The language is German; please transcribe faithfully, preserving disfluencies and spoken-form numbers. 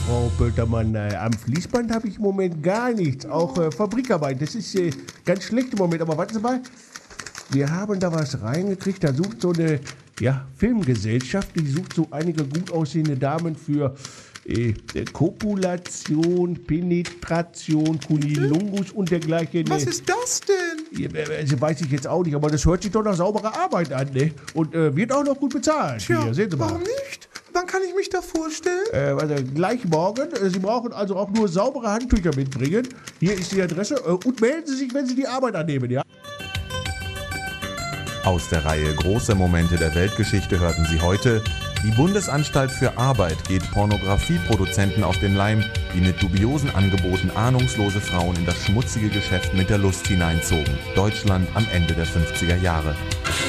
Frau Pöltermann. Äh, am Fließband habe ich im Moment gar nichts. Auch äh, Fabrikarbeit, das ist äh, ganz schlecht im Moment. Aber warten Sie mal, wir haben da was reingekriegt. Da sucht so eine ja, Filmgesellschaft, die sucht so einige gut aussehende Damen für äh, Kopulation, Penetration, Kunilungus und dergleichen. Was ist das denn? Ja, äh, weiß ich jetzt auch nicht, aber das hört sich doch nach sauberer Arbeit an, ne? Und äh, wird auch noch gut bezahlt. Tja, Hier, sehen Sie mal. warum nicht? Wann kann ich mich da vorstellen? Äh, also gleich morgen. Äh, Sie brauchen also auch nur saubere Handtücher mitbringen. Hier ist die Adresse. Äh, und melden Sie sich, wenn Sie die Arbeit annehmen, ja? Aus der Reihe Große Momente der Weltgeschichte hörten Sie heute: Die Bundesanstalt für Arbeit geht Pornografieproduzenten auf den Leim, die mit dubiosen Angeboten ahnungslose Frauen in das schmutzige Geschäft mit der Lust hineinzogen. Deutschland am Ende der fünfziger Jahre.